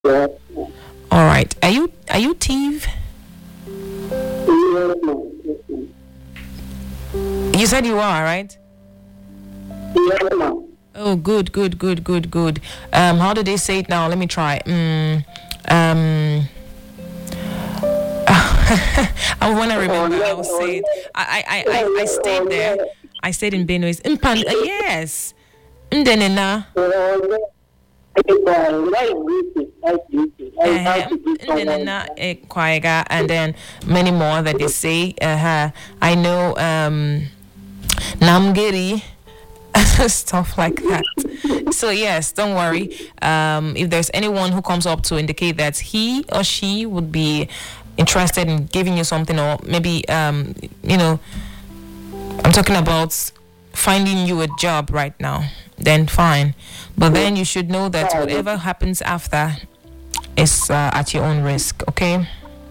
Yes, All right. Are you Steve? yes, ma'am. You said you are, right? Yes, ma'am. Oh, good, good, good, good, good. How do they say it now? Let me try. Um, I want to remember. I'll say it. I stayed there. I stayed in Benue. Yes. Ndenena. Ndenena Kwaiga, and then many more that they say. I know. Namgiri. Stuff like that. So yes, don't worry. If there's anyone who comes up to indicate that he or she would be interested in giving you something, or maybe I'm talking about finding you a job right now, then fine. But then you should know that whatever happens after is at your own risk. Okay.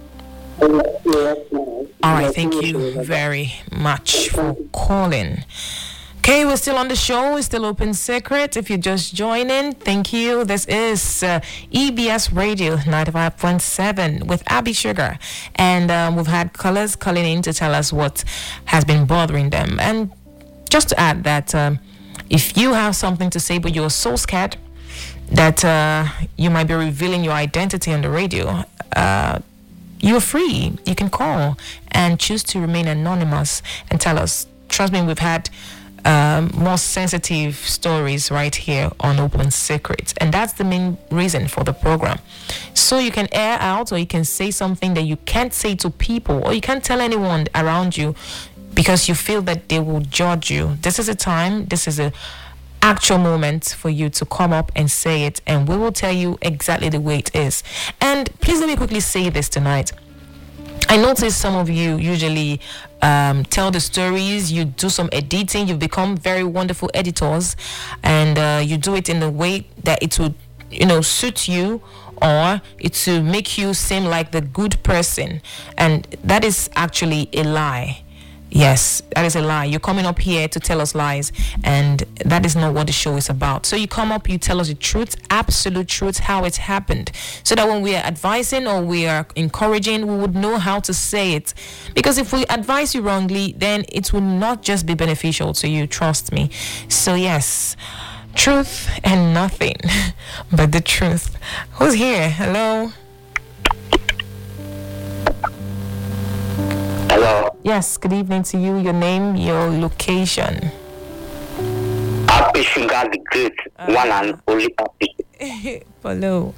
All right. Thank you very much for calling. Okay, we're still on the show. We're still open secret. If you're just joining, thank you. This is EBS Radio 95.7 with Abby Sugar. And we've had callers calling in to tell us what has been bothering them. And just to add that if you have something to say but you're so scared that you might be revealing your identity on the radio, you're free. You can call and choose to remain anonymous and tell us. Trust me, we've had more sensitive stories right here on Open Secrets, and that's the main reason for the program. So you can air out, or you can say something that you can't say to people, or you can't tell anyone around you because you feel that they will judge you. This is a time, this is a actual moment for you to come up and say it, and we will tell you exactly the way it is. And please let me quickly say this tonight. I notice some of you usually tell the stories, you do some editing, you've become very wonderful editors, and you do it in a way that it would, suit you, or it will make you seem like the good person. And that is actually a lie. Yes, that is a lie. You're coming up here to tell us lies, and that is not what the show is about. So you come up, you tell us the truth, absolute truth, how it happened, so that when we are advising or we are encouraging, we would know how to say it. Because if we advise you wrongly, then it will not just be beneficial to you, trust me. So yes, truth and nothing but the truth. Who's here? Hello? Hello. Yes, good evening to you. Your name, your location. Happy Sugar the Great, one and only Happy. Hello.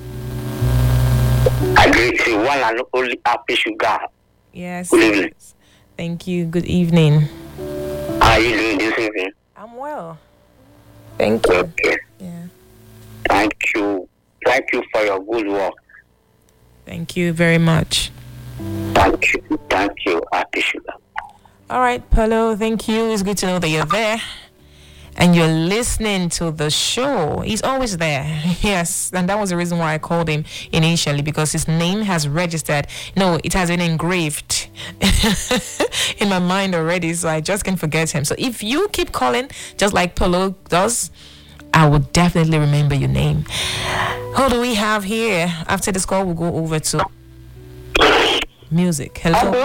I greet you, one and only Happy Sugar. Yes. Good evening. Thank you. Good evening. How are you doing this evening? I'm well. Thank you. Okay. Yeah. Thank you. Thank you for your good work. Thank you very much. Thank you, Happy Sugar. All right, Paulo, thank you. It's good to know that you're there and you're listening to the show. He's always there. Yes, and that was the reason why I called him initially, because his name has registered. No, it has been engraved in my mind already, so I just can't forget him. So if you keep calling, just like Paulo does, I will definitely remember your name. Who do we have here? After this call, we'll go over to music. Hello.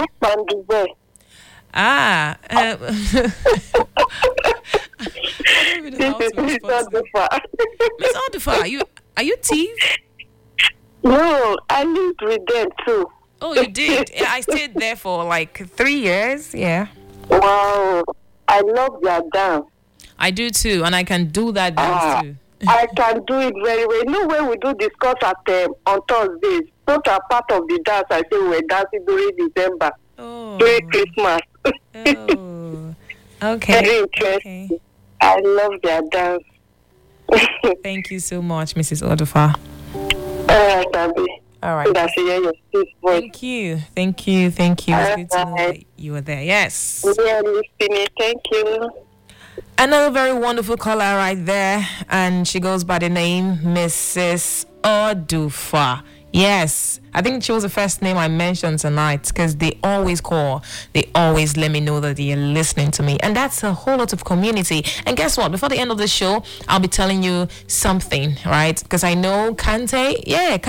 I don't even know how to respond to that. Miss Odufa, are you Steve? No, I lived with them too. Oh, you did? I stayed there for like 3 years. Yeah. Wow, I love their dance. I do too, and I can do that dance too. I can do it very well. You know, when we do discuss at on Thursdays, both are part of the dance. I say we're dancing during December, during Christmas. Oh, okay. Very interesting. Okay. I love their dance. Thank you so much, Mrs. Odufa. All right, Abby. All right. I see your voice. Thank you. It's good to know that you were there. Yes. Yeah, listening. Thank you. Another very wonderful caller right there, and she goes by the name Mrs. Odufa. Yes, I think she was the first name I mentioned tonight because they always call. They always let me know that they are listening to me. And that's a whole lot of community. And guess what? Before the end of the show, I'll be telling you something, right? Because I know Kante,